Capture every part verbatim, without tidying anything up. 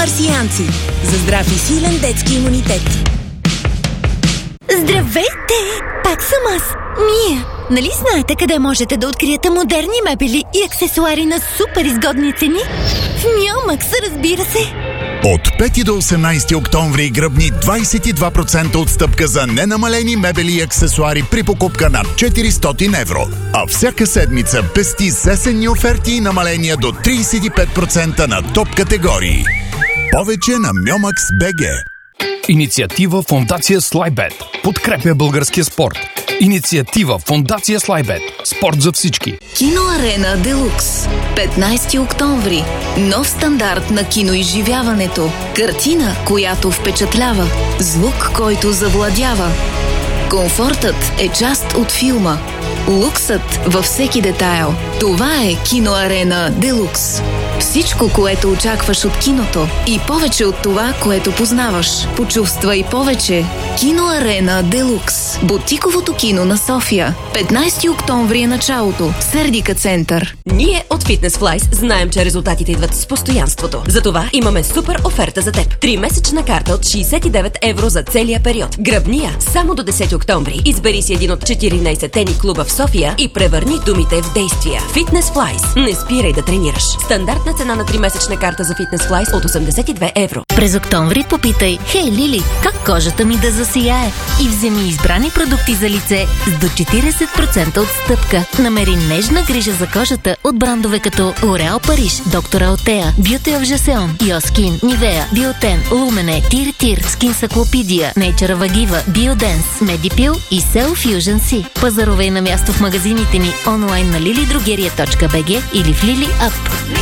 Марсианци. За здрав и силен детски имунитет. Здравейте! Пак съм аз, Мия. Нали знаете къде можете да откриете модерни мебели и аксесуари на супер изгодни цени? В Миомакс, разбира се! От пети до осемнайсети октомври гръбни двайсет и два процента отстъпка за ненамалени мебели и аксесуари при покупка над четиристотин евро. А всяка седмица пести с есенни оферти и намаления до трийсет и пет процента на топ категории. Повече на Миомакс точка би джи. Инициатива Фондация Слайбет подкрепя българския спорт. Инициатива Фондация Слайбет. Спорт за всички. Киноарена Делукс. петнайсети октомври. Нов стандарт на киноизживяването. Картина, която впечатлява. Звук, който завладява. Комфортът е част от филма. Луксът във всеки детайл. Това е Киноарена Делукс. Всичко, което очакваш от киното и повече от това, което познаваш. Почувствай повече. Киноарена Делукс. Бутиковото кино на София. петнайсети октомври е началото. Сердика център. Ние от Fitness Flies знаем, че резултатите идват с постоянството. Затова имаме супер оферта за теб. Тримесечна карта от шейсет и девет евро за целия период. Гръбния само до десети октомври. Избери си един от четиринайсет ни клуба в София и превърни думите в действия. Fitness Flies. Не спирай да тренираш. Стандартна цена на тримесечна карта за Fitness Flies от осемдесет и две евро. През октомври попитай: Хей, Лили, как кожата ми да засияе? И вземи избрани продукти за лице с до четирийсет процента отстъпка. Намери нежна грижа за кожата от брандове като L'Oréal Париж, Доктор Алтея, Beauty of Jason, Йоскин, Нивеа, Биотен, Лумене, Тир Тир, Скинсаклопидия, Nature Vagiva, Biodance, Medipil и Cell Fusion C. Пазарувай на място в магазините ни онлайн на лили дрогерия точка би джи или в Lily App.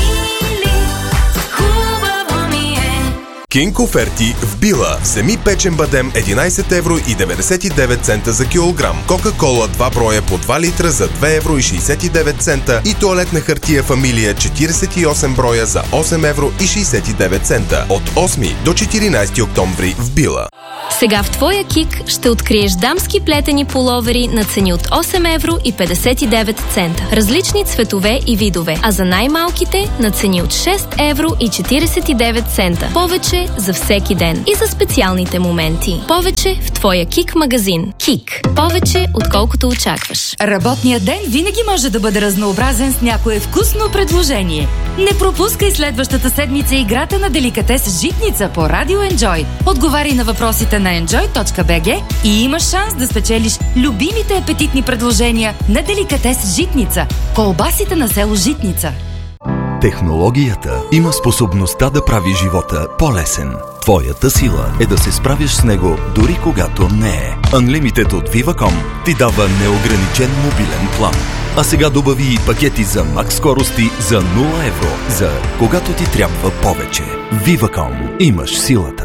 Кинг оферти в Била. Вземи печен бадем единайсет евро и деветдесет и девет цента за килограм. Кока-кола два броя по два литра за две евро и шейсет и девет цента и тоалетна хартия Фамилия четирийсет и осем броя за осем евро и шейсет и девет цента. От осми до четиринайсети октомври в Била. Сега в твоя Кик ще откриеш дамски плетени пуловери на цени от осем евро и петдесет и девет цента. Различни цветове и видове, а за най-малките на цени от шест евро и четирийсет и девет цента. Повече за всеки ден и за специалните моменти. Повече в твоя Кик магазин. Кик. Повече отколкото очакваш. Работният ден винаги може да бъде разнообразен с някое вкусно предложение. Не пропускай следващата седмица играта на Деликатес Житница по Радио Enjoy. Отговаряй на въпросите на енджой точка би джи и имаш шанс да спечелиш любимите апетитни предложения на Деликатес Житница. Колбасите на село Житница. Технологията има способността да прави живота по-лесен. Твоята сила е да се справиш с него дори когато не е. Unlimited от Viva.com ти дава неограничен мобилен план. А сега добави и пакети за макс скорости за нула евро за когато ти трябва повече. Viva.com. Имаш силата.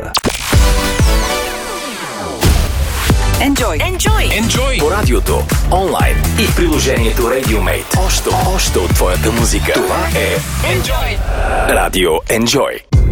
Enjoy. Enjoy. Enjoy. По радиото, онлайн и в приложението RadioMate. Още, още от твоята музика. Това е Enjoy. Радио Enjoy.